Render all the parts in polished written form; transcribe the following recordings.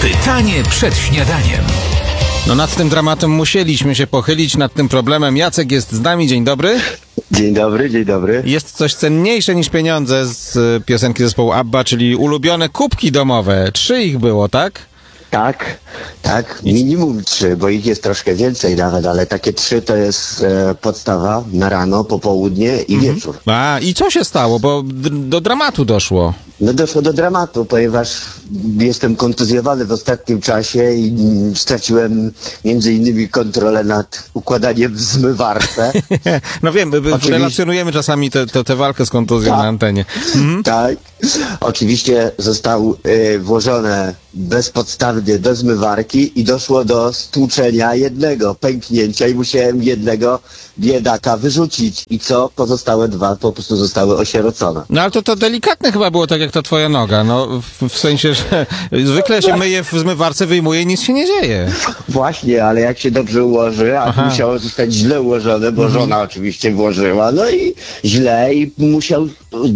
Pytanie przed śniadaniem. No nad tym dramatem musieliśmy się pochylić, nad tym problemem. Jacek jest z nami, dzień dobry. Dzień dobry, dzień dobry. Jest coś cenniejsze niż pieniądze z piosenki zespołu ABBA, czyli ulubione kubki domowe. 3 ich było, tak? Tak, minimum 3, bo ich jest troszkę więcej nawet, ale takie 3 to jest podstawa na rano, popołudnie i wieczór. A, i co się stało? Bo do dramatu doszło. No doszło do dramatu, ponieważ jestem kontuzjowany w ostatnim czasie i straciłem między innymi kontrolę nad układaniem w zmywarce. No wiem, relacjonujemy czasami tę walkę z kontuzją na antenie. Tak, oczywiście został włożone bezpodstawnie do zmywarki i doszło do stłuczenia jednego, pęknięcia i musiałem jednego biedaka wyrzucić. I co? Pozostałe 2 po prostu zostały osierocone. No ale to delikatne chyba było, tak jak ta twoja noga. No w sensie, że zwykle się myje w zmywarce, wyjmuje i nic się nie dzieje. Właśnie, ale jak się dobrze ułoży, a musiało zostać źle ułożone, bo żona oczywiście włożyła, no i źle i musiał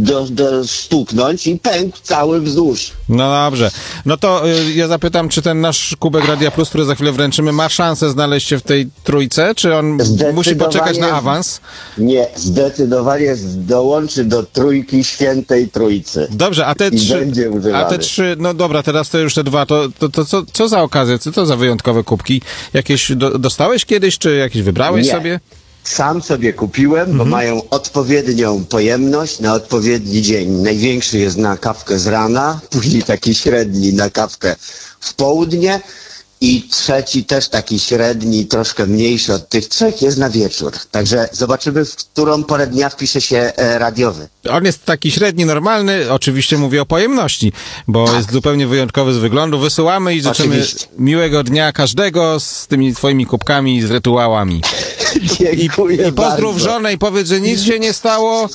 stuknąć i pękł cały wzdłuż. No dobrze. No to ja zapytam, czy ten nasz kubek Radia Plus, który za chwilę wręczymy, ma szansę znaleźć się w tej trójce, czy on musi poczekać na awans? Nie, zdecydowanie dołączy do trójki Świętej Trójcy. Dobrze, a te 3, no dobra, teraz to już te 2, to co za okazje, co to za wyjątkowe kubki? Jakieś dostałeś kiedyś, czy jakieś wybrałeś sobie? Sam sobie kupiłem, bo mają odpowiednią pojemność na odpowiedni dzień. Największy jest na kawkę z rana, później taki średni na kawkę w południe i trzeci też taki średni, troszkę mniejszy od tych 3 jest na wieczór. Także zobaczymy, w którą porę dnia wpisze się radiowy. On jest taki średni, normalny, oczywiście mówię o pojemności, bo jest zupełnie wyjątkowy z wyglądu. Wysyłamy i życzymy miłego dnia każdego z tymi twoimi kubkami i z rytuałami. Dziękuję I pozdrów żonę i powiedz, że nic się nie stało.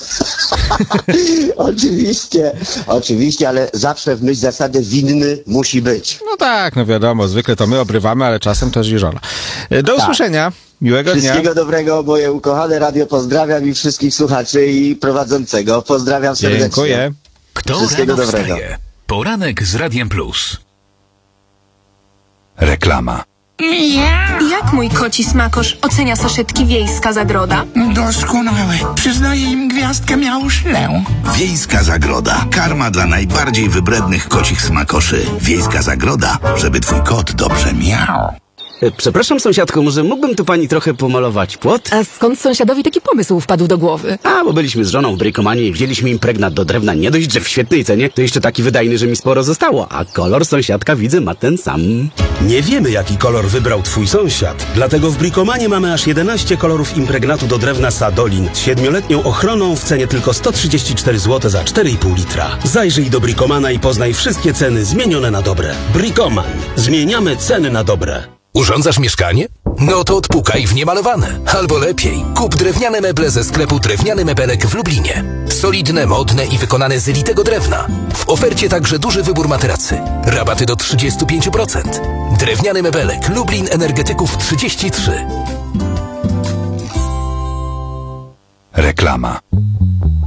Oczywiście, ale zawsze w myśl zasady winny musi być. No tak, no wiadomo, zwykle to my obrywamy, ale czasem też i żona. Do usłyszenia, miłego dnia. Wszystkiego dobrego, moje ukochane radio, pozdrawiam i wszystkich słuchaczy i prowadzącego. Pozdrawiam serdecznie. Dziękuję. Kto Wszystkiego rano dobrego. wstaje? Poranek z Radiem Plus. Reklama. Jak mój koci smakosz ocenia saszetki Wiejska Zagroda? Doskonałe. Przyznaję im gwiazdkę miałuszlę. Wiejska Zagroda. Karma dla najbardziej wybrednych kocich smakoszy. Wiejska Zagroda, żeby twój kot dobrze miał. Przepraszam, sąsiadko, może mógłbym tu pani trochę pomalować płot? A skąd sąsiadowi taki pomysł wpadł do głowy? Bo byliśmy z żoną w Brykomanie i wzięliśmy impregnat do drewna. Nie dość, że w świetnej cenie, to jeszcze taki wydajny, że mi sporo zostało. A kolor sąsiadka, widzę, ma ten sam. Nie wiemy, jaki kolor wybrał twój sąsiad. Dlatego w Brikomanie mamy aż 11 kolorów impregnatu do drewna Sadolin z 7-letnią ochroną w cenie tylko 134 zł za 4,5 litra. Zajrzyj do Brikomana i poznaj wszystkie ceny zmienione na dobre. Brikoman. Zmieniamy ceny na dobre. Urządzasz mieszkanie? No to odpukaj w niemalowane. Albo lepiej, kup drewniane meble ze sklepu Drewniany Mebelek w Lublinie. Solidne, modne i wykonane z litego drewna. W ofercie także duży wybór materacy. Rabaty do 35%. Drewniany Mebelek, Lublin Energetyków 33. Reklama.